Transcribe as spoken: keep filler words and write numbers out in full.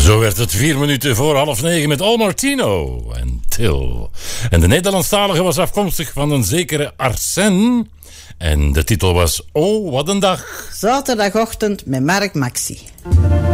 Zo werd het vier minuten voor half negen met Al Martino en Til. En de Nederlandstalige was afkomstig van een zekere Arsène. En de titel was Oh, wat een dag. Zaterdagochtend met Mark Maxi.